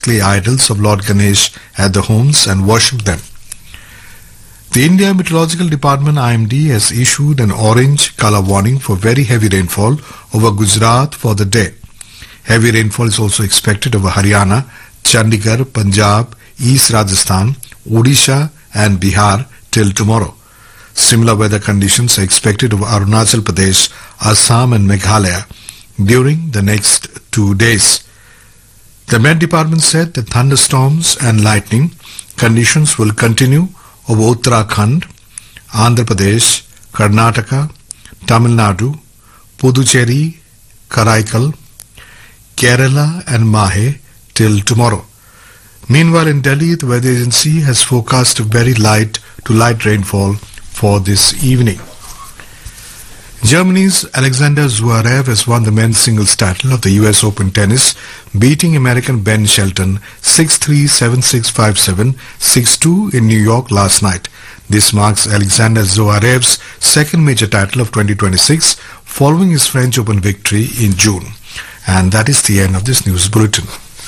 idols of Lord Ganesh at the homes and worship them. The India Meteorological Department IMD has issued an orange color warning for very heavy rainfall over Gujarat for the day. Heavy rainfall is also expected over Haryana, Chandigarh, Punjab, East Rajasthan, Odisha and Bihar till tomorrow. Similar weather conditions are expected over Arunachal Pradesh, Assam and Meghalaya during the next 2 days. The Met Department said that thunderstorms and lightning conditions will continue over Uttarakhand, Andhra Pradesh, Karnataka, Tamil Nadu, Puducherry, Karaikal, Kerala and Mahe till tomorrow. Meanwhile, in Delhi, the weather agency has forecast a very light to light rainfall for this evening. Germany's Alexander Zverev has won the men's singles title of the US Open Tennis, beating American Ben Shelton 6-3, 7-6, 5-7, 6-2 in New York last night. This marks Alexander Zverev's second major title of 2026, following his French Open victory in June. And that is the end of this news bulletin.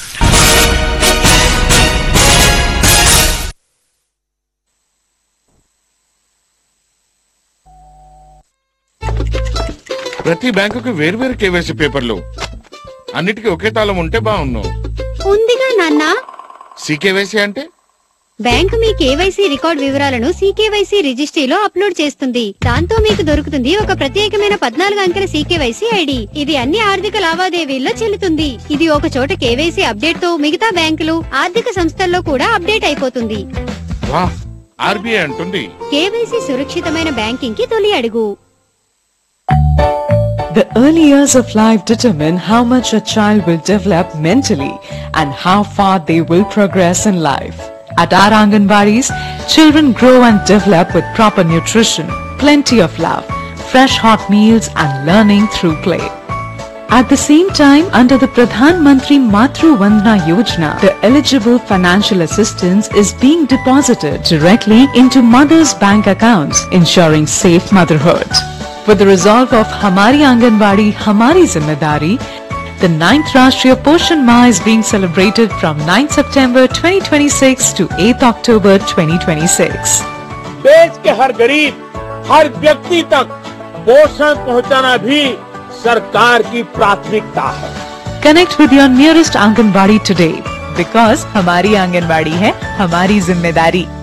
ప్రతి బ్యాంకుకి వేర్వేరు KYC పేపర్లు అన్నిటికీ ఒకే తాళం ఉంటే బాగున్ను. ఉందిగా నాన్న. సీకేవైసీ అంటే బ్యాంకు మీ కేవైసీ రికార్డ్ వివరాలను సీకేవైసీ రిజిస్ట్రీలో అప్లోడ్ చేస్తుంది. దాంతో మీకు దొరుకుతుంది ఒక ప్రత్యేకమైన 14 అంకెల సీకేవైసీ ఐడి. ఇది అన్ని ఆర్థిక లావాదేవీల్లో చెల్లుతుంది. ఇది ఒక చోట కేవైసీ అప్డేట్ తో మిగతా బ్యాంకులు, ఆర్థిక సంస్థల్లో కూడా అప్డేట్ అయిపోతుంది. వాహ్, ఆర్బీఐ అంటుంది కేవైసీ సురక్షితమైన బ్యాంకింగ్ కి తొలి అడుగు. The early years of life determine how much a child will develop mentally and how far they will progress in life. At our Anganwadis, children grow and develop with proper nutrition, plenty of love, fresh hot meals and learning through play. At the same time, under the Pradhan Mantri Matru Vandana Yojana, the eligible financial assistance is being deposited directly into mothers' bank accounts, ensuring safe motherhood. With the resolve of Hamari Anganwadi, Hamari Zimmedari, the 9th Rashtriya Poshan Maah is being celebrated from 9th September 2026 to 8th October 2026. देश के हर गरीब, हर व्यक्ति तक पोषण पहुंचाना भी सरकार की प्राथमिकता है. Connect with your nearest Anganwadi today because Hamari Anganwadi hai Hamari Zimmedari.